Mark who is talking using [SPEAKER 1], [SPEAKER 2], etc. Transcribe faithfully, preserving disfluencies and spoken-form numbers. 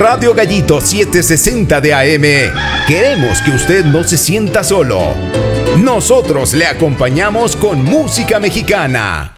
[SPEAKER 1] Radio Gallito setecientos sesenta de A M, queremos que usted no se sienta solo. Nosotros le acompañamos con música mexicana.